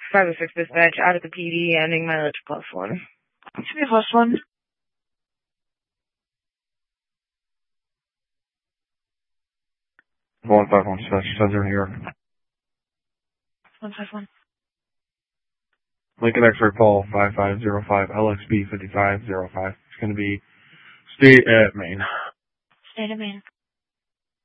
506 dispatch, out of the PD, ending mileage +1. Should be +1. 151 dispatch, 10 New York. 151. Lincoln X-ray Paul 5505 LXB 5505. It's going to be state at Maine. State of Maine.